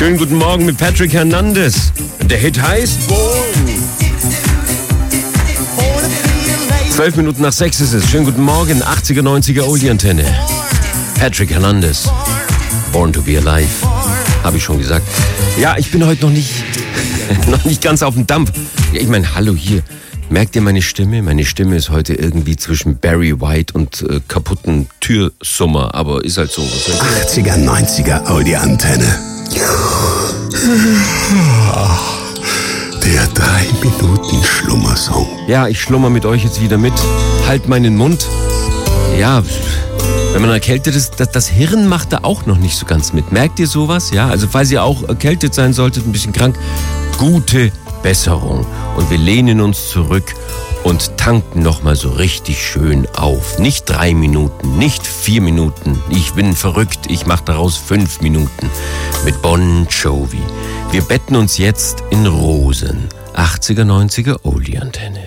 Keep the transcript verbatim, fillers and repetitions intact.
Schönen guten Morgen mit Patrick Hernandez. Der Hit heißt Born. Zwölf Minuten nach sechs ist es. Schönen guten Morgen, achtziger, neunziger Oldie-Antenne. Patrick Hernandez. Born to be alive. Habe ich schon gesagt. Ja, ich bin heute noch nicht, noch nicht ganz auf dem Dampf. Ja, ich meine, hallo hier. Merkt ihr meine Stimme? Meine Stimme ist heute irgendwie zwischen Barry White und äh, kaputten Türsummer. Aber ist halt so. achtziger, neunziger Oldie-Antenne. Der drei Minuten Schlummersong. Ja, ich schlummer mit euch jetzt wieder mit. Halt meinen Mund. Ja, wenn man erkältet ist, das, das Hirn macht da auch noch nicht so ganz mit. Merkt ihr sowas? Ja, also falls ihr auch erkältet sein solltet, ein bisschen krank, gute Besserung. Und wir lehnen uns zurück und tanken nochmal so richtig schön auf. Nicht drei Minuten, nicht vier Minuten. Ich bin verrückt, ich mache daraus fünf Minuten. Mit Bon Jovi. Wir betten uns jetzt in Rosen. achtziger, neunziger Oldie-Antenne.